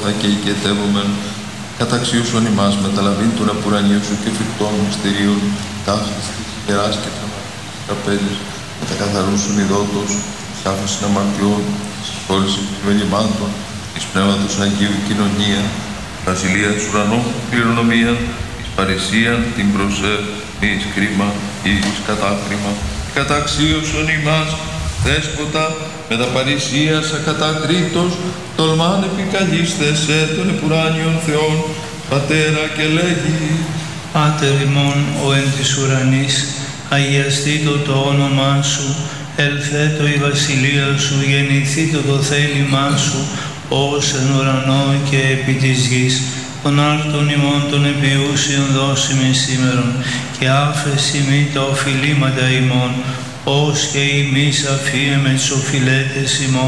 και οικετεύομεν, καταξίωσον ημάς μεταλαβήν των απουρανίων σου και φρικτών μυστηρίων, τάφης της ιεράς και τραπέζης, μετακαθαρούσουν ειδότος, κάφωσιν αμαρτιών, συγχώρηση πλημελημάτων, εις πνεύματος Αγίου κοινωνία, βασιλεία της ουρανού κληρονομία, εις παρησίαν την προσέ, εις κρίμα, εις κατάκριμα, καταξίωσον ημάς, Δέσποτα, με τα παρησίας ακατακρίτως, τολμάν επικαλείσθεσαι των επουράνιων Θεών, Πατέρα και λέγει. Πάτερ ημών ο εν της ουρανής, αγιαστήτω το όνομά σου, ελθέτω η βασιλεία σου, γεννηθήτω το θέλημά σου, ως εν ουρανό και επί της γης. Τον άρτον ημών των επιούσιων δώσιμη σήμερον, και άφεση μη τα οφειλήματα ημών, ως και εμείς αφίεμεν τους οφειλέτες ημών.